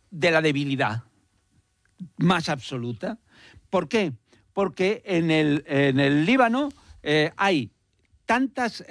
de la debilidad más absoluta. ¿Por qué? Porque en el Líbano hay tantas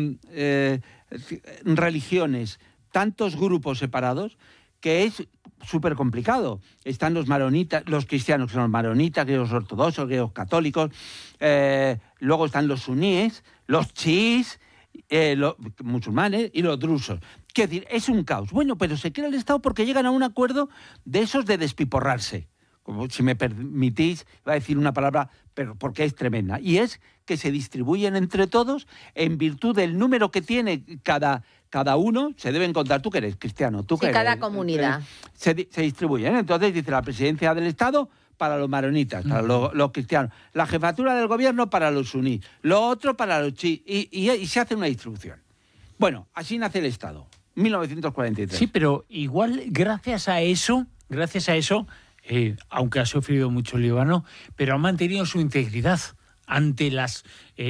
religiones, tantos grupos separados, que es súper complicado. Están los maronitas, los cristianos que son los maronitas, los ortodoxos, los católicos, luego están los suníes, los chiíes, los musulmanes y los drusos. Quiero decir, es un caos. Bueno, pero se crea el Estado porque llegan a un acuerdo de esos de despiporrarse. Como, si me permitís, iba a decir una palabra, pero porque es tremenda. Y es que se distribuyen entre todos en virtud del número que tiene cada uno. Se deben contar, tú que eres cristiano, tú que eres, cada comunidad. Se distribuyen. Entonces dice la presidencia del Estado para los maronitas, para los cristianos, la jefatura del gobierno para los suníes, lo otro para los chiíes, y se hace una distribución. Bueno, así nace el Estado, 1943. Sí, pero igual, gracias a eso, aunque ha sufrido mucho el Líbano, pero ha mantenido su integridad ante las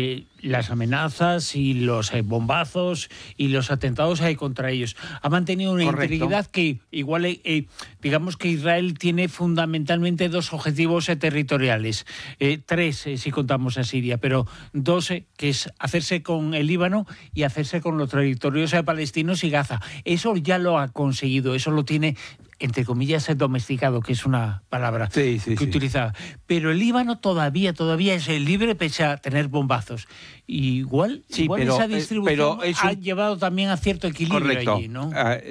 amenazas y los bombazos y los atentados contra ellos. Ha mantenido una integridad que igual, digamos que Israel tiene fundamentalmente dos objetivos territoriales. Tres, si contamos a Siria, pero dos, que es hacerse con el Líbano y hacerse con los territorios palestinos y Gaza. Eso ya lo ha conseguido, eso lo tiene, entre comillas, domesticado, que es una palabra que utilizaba. Pero el Líbano todavía es libre pese a tener bombazos. Igual pero, esa distribución ha llevado también a cierto equilibrio allí, ¿no?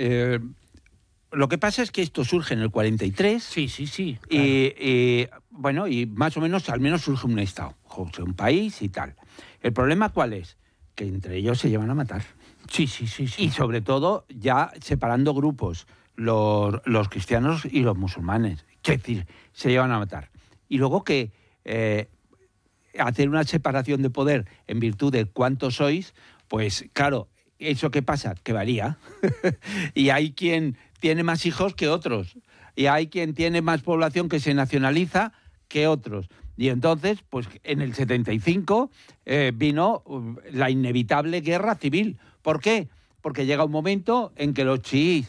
Lo que pasa es que esto surge en el 43. Sí. Claro. Y bueno, y más o menos, al menos surge un Estado, un país y tal. ¿El problema cuál es? Que entre ellos se llevan a matar. Sí. Y sobre todo ya separando grupos, los cristianos y los musulmanes. Es decir, se llevan a matar. Y luego que hacer una separación de poder en virtud de cuántos sois, pues claro, ¿eso qué pasa? Que varía. Y hay quien tiene más hijos que otros. Y hay quien tiene más población que se nacionaliza que otros. Y entonces, pues en el 75 vino la inevitable guerra civil. ¿Por qué? Porque llega un momento en que los chiíes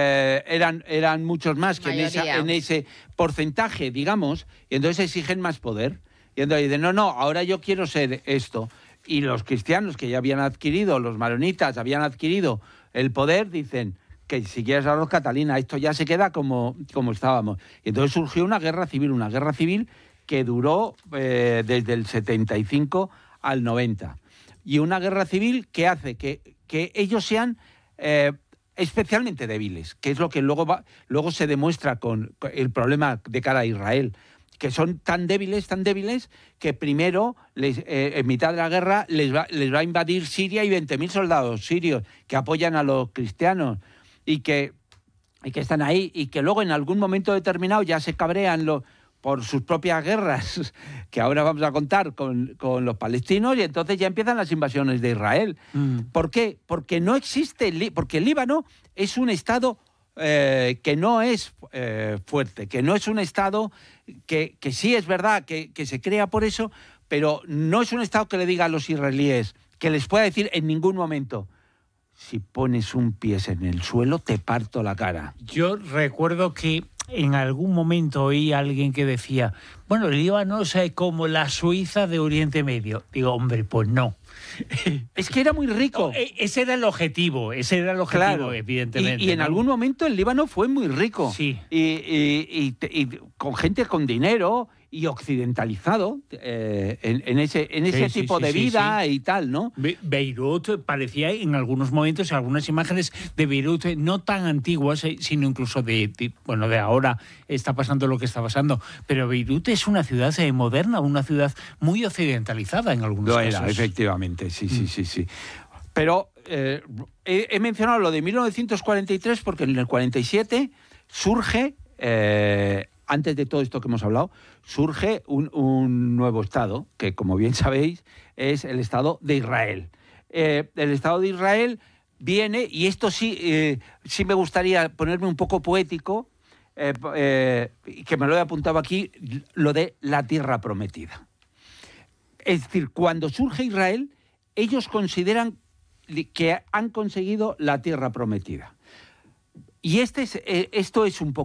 eran muchos más que en ese porcentaje, digamos, y entonces exigen más poder. Y entonces dicen, no, ahora yo quiero ser esto. Y los cristianos que ya habían adquirido, los maronitas habían adquirido el poder, dicen que si quieres arroz Catalina, esto ya se queda como estábamos. Y entonces surgió una guerra civil que duró desde el 75 al 90. Y una guerra civil que hace que ellos sean especialmente débiles, que es lo que luego se demuestra con el problema de cara a Israel, que son tan débiles, que primero, en mitad de la guerra, les va a invadir Siria y 20.000 soldados sirios que apoyan a los cristianos y que están ahí, y que luego en algún momento determinado ya se cabrean por sus propias guerras, que ahora vamos a contar con los palestinos, y entonces ya empiezan las invasiones de Israel. ¿Por qué? Porque no existe, porque el Líbano es un Estado que no es fuerte, que no es un Estado que sí es verdad que se crea por eso, pero no es un Estado que le diga a los israelíes, que les pueda decir en ningún momento, si pones un pie en el suelo te parto la cara. Yo recuerdo que en algún momento oí a alguien que decía, bueno, el Líbano es como la Suiza de Oriente Medio. Digo, hombre, pues no. Es que era muy rico. No, ese era el objetivo, claro, evidentemente. Y en algún momento el Líbano fue muy rico. Sí. Y con gente con dinero y occidentalizado en ese tipo de vida y tal, ¿no? Beirut parecía en algunos momentos, algunas imágenes de Beirut no tan antiguas, sino incluso de ahora está pasando lo que está pasando, pero Beirut es una ciudad moderna, una ciudad muy occidentalizada en algunos casos. Lo era, efectivamente, sí. Pero he mencionado lo de 1943 porque en el 47 surge, antes de todo esto que hemos hablado, surge un nuevo Estado, que como bien sabéis es el Estado de Israel. El Estado de Israel viene, y esto sí me gustaría ponerme un poco poético, que me lo he apuntado aquí, lo de la tierra prometida. Es decir, cuando surge Israel, ellos consideran que han conseguido la tierra prometida. Y esto es un poco